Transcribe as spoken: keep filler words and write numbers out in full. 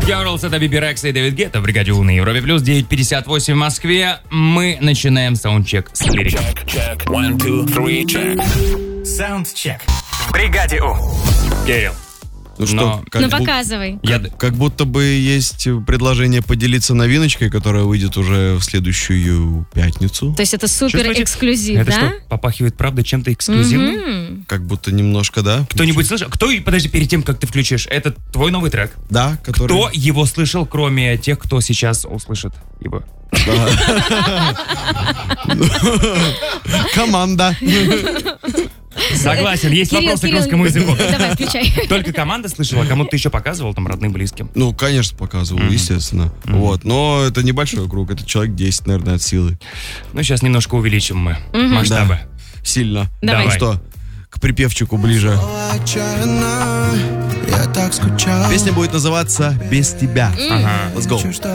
Girls, это Биби Рекс и Дэвид Гетта в бригаде У на Европе Плюс, девять пятьдесят восемь в Москве. Мы начинаем саундчек с лирики. Саундчек в бригаде У. Кирилл. Ну что, Но- как, Ну, бу- показывай. Я... как будто бы есть предложение поделиться новиночкой, которая выйдет уже в следующую пятницу. То есть это супер Чувствуете? эксклюзив, Это да? что, попахивает, правда, чем-то эксклюзивным? Мгм. Как будто немножко, да? Кто-нибудь слышал? Кто, подожди, перед тем, как ты включишь, это твой новый трек? Да, который... Кто его слышал, кроме тех, кто сейчас услышит его? Команда. Согласен, есть Кирилл, вопросы к Кирилл, русскому языку. Давай, включай. Только команда слышала, кому-то ты еще показывал, там, родным, близким. Ну, конечно, показывал, Мгм. естественно. Вот. Но это небольшой круг, это человек десять, наверное, от силы. Ну, сейчас немножко увеличим мы масштабы. Сильно. Давай. Ну что, к припевчику ближе. Песня будет называться «Без тебя». Ага. Let's go.